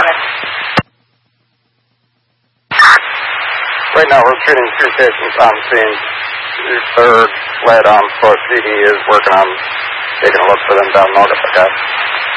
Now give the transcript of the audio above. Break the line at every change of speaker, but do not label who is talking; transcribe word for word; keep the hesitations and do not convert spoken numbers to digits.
coming.
Right now we're treating two patients on scene. The third led on foot. P D is working on taking a look for them down Nordic, okay?